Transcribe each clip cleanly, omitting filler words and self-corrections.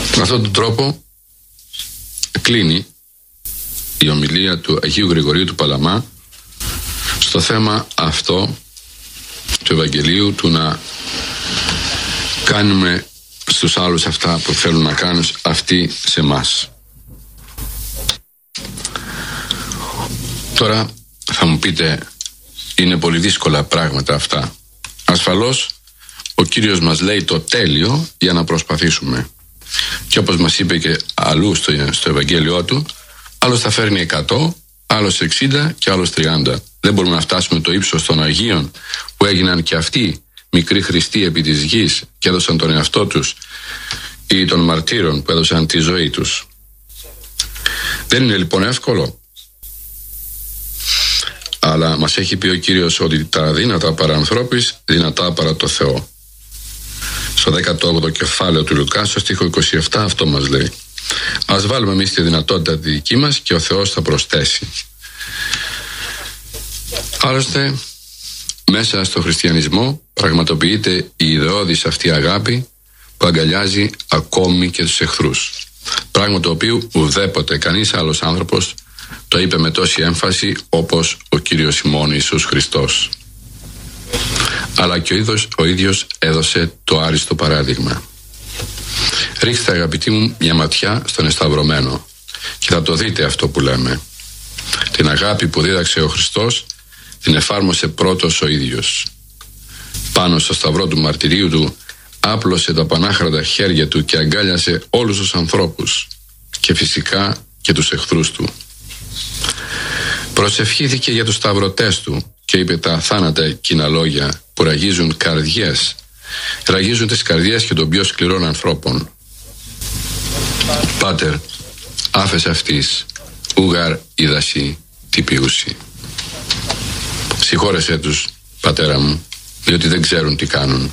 Με αυτόν τον τρόπο κλείνει η ομιλία του Αγίου Γρηγορίου του Παλαμά στο θέμα αυτό του Ευαγγελίου, του να κάνουμε στους άλλους αυτά που θέλουν να κάνουν αυτοί σε μας. Τώρα θα μου πείτε, είναι πολύ δύσκολα πράγματα αυτά. Ασφαλώς ο Κύριος μας λέει το τέλειο για να προσπαθήσουμε. Και όπως μας είπε και αλλού στο Ευαγγέλιο του, άλλος θα φέρνει 100, άλλος 60 και άλλος 30. Δεν μπορούμε να φτάσουμε το ύψος των Αγίων που έγιναν και αυτοί μικροί Χριστοί επί της γης και έδωσαν τον εαυτό τους, ή των μαρτύρων που έδωσαν τη ζωή τους. Δεν είναι λοιπόν εύκολο, αλλά μας έχει πει ο Κύριος ότι τα αδύνατα παρά ανθρώπης, δυνατά παρά το Θεό. Στο 18ο κεφάλαιο του Λουκά, στο στίχο 27, αυτό μας λέει. Ας βάλουμε εμείς τη δυνατότητα τη δική μας και ο Θεός θα προσθέσει. Άλλωστε, μέσα στο χριστιανισμό πραγματοποιείται η ιδεώδης αυτή αγάπη που αγκαλιάζει ακόμη και τους εχθρούς. Πράγμα το οποίο ουδέποτε κανείς άλλος άνθρωπος το είπε με τόση έμφαση όπως ο Κύριος ημών Ιησούς Χριστός. Αλλά και ο ίδιος έδωσε το άριστο παράδειγμα. Ρίξτε, αγαπητοί μου, μια ματιά στον εσταυρωμένο και θα το δείτε αυτό που λέμε. Την αγάπη που δίδαξε ο Χριστός την εφάρμοσε πρώτος ο ίδιος. Πάνω στο σταυρό του μαρτυρίου του άπλωσε τα πανάχρατα χέρια του και αγκάλιασε όλους τους ανθρώπους και φυσικά και τους εχθρούς του. Προσευχήθηκε για τους σταυρωτές του και είπε τα αθάνατα κοινά λόγια που ραγίζουν καρδιές. Ραγίζουν τις καρδιές και των πιο σκληρών ανθρώπων. Πάτερ, άφες αυτής, ούγαρ είδασι τι ποιούσι. Συγχώρεσέ τους, πατέρα μου, διότι δεν ξέρουν τι κάνουν.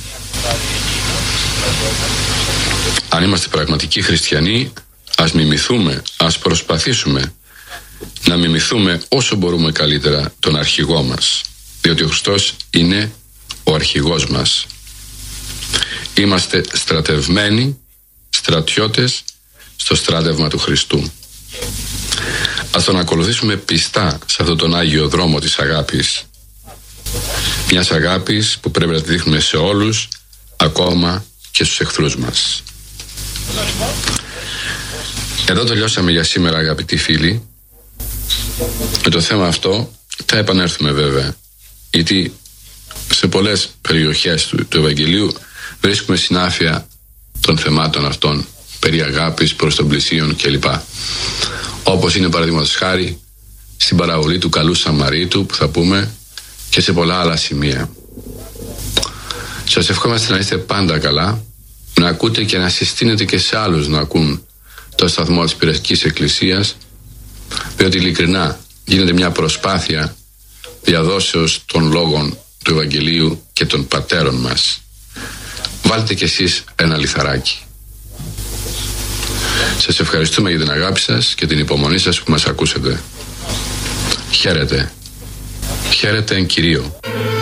Αν είμαστε πραγματικοί χριστιανοί, ας μιμηθούμε, ας προσπαθήσουμε να μιμηθούμε όσο μπορούμε καλύτερα τον αρχηγό μας, διότι ο Χριστός είναι ο αρχηγός μας. Είμαστε στρατευμένοι, στρατιώτες στο στράτευμα του Χριστού. Ας τον ακολουθήσουμε πιστά σε αυτόν τον Άγιο δρόμο της αγάπης. Μιας αγάπης που πρέπει να τη δείχνουμε σε όλους, ακόμα και στους εχθρούς μας. Εδώ τελειώσαμε για σήμερα, αγαπητοί φίλοι. Με το θέμα αυτό θα επανέλθουμε βέβαια, γιατί σε πολλές περιοχές του Ευαγγελίου βρίσκουμε συνάφεια των θεμάτων αυτών περί αγάπης προς τον πλησίον κλπ. Όπως είναι παραδείγματος χάρη στην παραβολή του καλού Σαμαρίτου που θα πούμε και σε πολλά άλλα σημεία. Σας ευχόμαστε να είστε πάντα καλά, να ακούτε και να συστήνετε και σε άλλους να ακούν το σταθμό της Πειραιωτικής Εκκλησίας, διότι ειλικρινά γίνεται μια προσπάθεια διαδόσεως των λόγων του Ευαγγελίου και των πατέρων μας. Βάλτε κι εσείς ένα λιθαράκι. Σας ευχαριστούμε για την αγάπη σας και την υπομονή σας που μας ακούσετε. Χαίρετε. Χαίρετε εν Κυρίω.